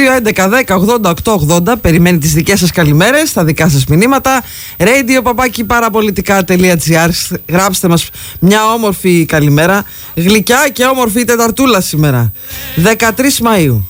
22-11-10-80-8-80. Περιμένει τις δικές σας καλημέρες, τα δικά σας μηνύματα. radio@parapolitica.gr. Γράψτε μας μια όμορφη καλημέρα. Γλυκιά και όμορφη Τεταρτούλα σήμερα, 13 Μαΐου.